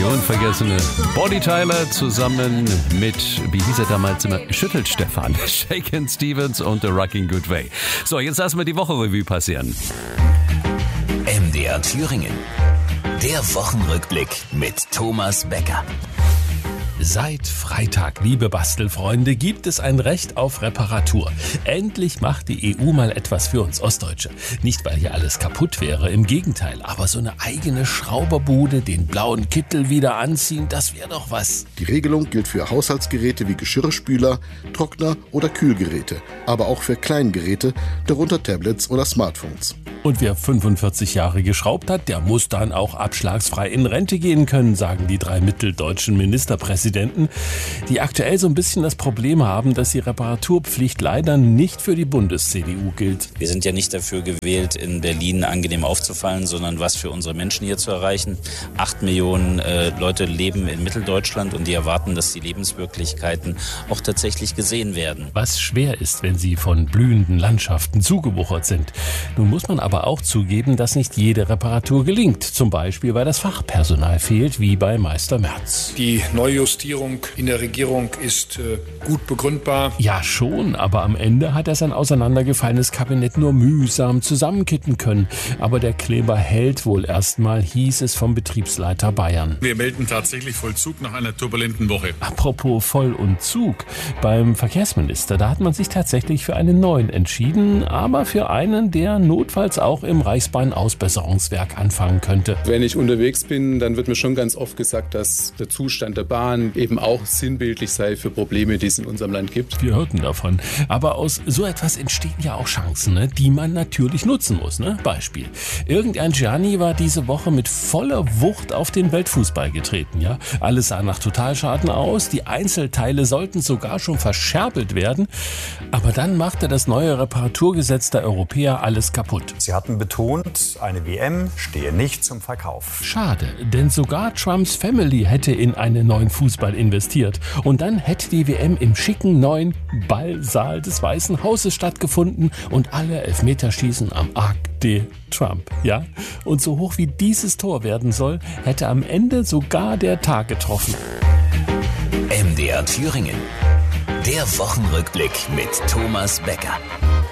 unvergessene Bonnie Tyler zusammen mit, wie hieß er damals immer, Schüttelt Stefan, Shakin' Stevens und The Rockin' Good Way. So, jetzt lassen wir die Woche Revue passieren. MDR Thüringen. Der Wochenrückblick mit Thomas Becker. Seit Freitag, liebe Bastelfreunde, gibt es ein Recht auf Reparatur. Endlich macht die EU mal etwas für uns Ostdeutsche. Nicht, weil hier alles kaputt wäre, im Gegenteil. Aber so eine eigene Schrauberbude, den blauen Kittel wieder anziehen, das wäre doch was. Die Regelung gilt für Haushaltsgeräte wie Geschirrspüler, Trockner oder Kühlgeräte. Aber auch für Kleingeräte, darunter Tablets oder Smartphones. Und wer 45 Jahre geschraubt hat, der muss dann auch abschlagsfrei in Rente gehen können, sagen die 3 mitteldeutschen Ministerpräsidenten, die aktuell so ein bisschen das Problem haben, dass die Reparaturpflicht leider nicht für die Bundes-CDU gilt. Wir sind ja nicht dafür gewählt, in Berlin angenehm aufzufallen, sondern was für unsere Menschen hier zu erreichen. 8 Millionen Leute leben in Mitteldeutschland und die erwarten, dass die Lebenswirklichkeiten auch tatsächlich gesehen werden. Was schwer ist, wenn sie von blühenden Landschaften zugewuchert sind. Nun muss man aber auch zugeben, dass nicht jede Reparatur gelingt. Zum Beispiel, weil das Fachpersonal fehlt, wie bei Meister Merz. Die Neujustierung in der Regierung ist gut begründbar. Ja schon, aber am Ende hat er sein auseinandergefallenes Kabinett nur mühsam zusammenkitten können. Aber der Kleber hält wohl erstmal, hieß es vom Betriebsleiter Bayern. Wir melden tatsächlich Vollzug nach einer turbulenten Woche. Apropos Voll- und Zug. Beim Verkehrsminister, da hat man sich tatsächlich für einen neuen entschieden, aber für einen, der notfalls auch im Reichsbahn-Ausbesserungswerk anfangen könnte. Wenn ich unterwegs bin, dann wird mir schon ganz oft gesagt, dass der Zustand der Bahn eben auch sinnbildlich sei für Probleme, die es in unserem Land gibt. Wir hörten davon. Aber aus so etwas entstehen ja auch Chancen, ne, die man natürlich nutzen muss. Ne? Beispiel. Irgendein Gianni war diese Woche mit voller Wucht auf den Weltfußball getreten. Ja? Alles sah nach Totalschaden aus. Die Einzelteile sollten sogar schon verscherbelt werden. Aber dann machte das neue Reparaturgesetz der Europäer alles kaputt. Sie hatten betont, eine WM stehe nicht zum Verkauf. Schade, denn sogar Trumps Family hätte in einen neuen Fußball investiert. Und dann hätte die WM im schicken neuen Ballsaal des Weißen Hauses stattgefunden und alle Elfmeterschießen am Arc de Trump. Ja? Und so hoch wie dieses Tor werden soll, hätte am Ende sogar der Tag getroffen. MDR Thüringen. Der Wochenrückblick mit Thomas Becker.